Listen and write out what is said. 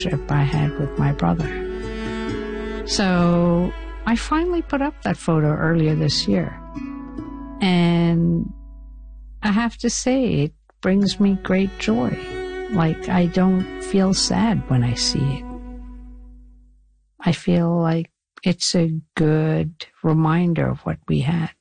I had with my brother. So I finally put up that photo earlier this year. And I have to say, it brings me great joy. Like, I don't feel sad when I see it. I feel like it's a good reminder of what we had.